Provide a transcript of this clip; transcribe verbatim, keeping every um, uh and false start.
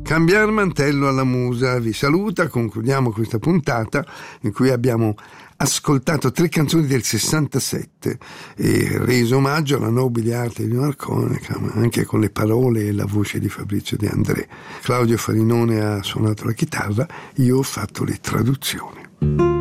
Cambiar mantello alla musa vi saluta. Concludiamo questa puntata in cui abbiamo ascoltato tre canzoni del sessantasette e reso omaggio alla nobile arte di Morricone, anche con le parole e la voce di Fabrizio De André. Claudio Farinone ha suonato la chitarra, io ho fatto le traduzioni.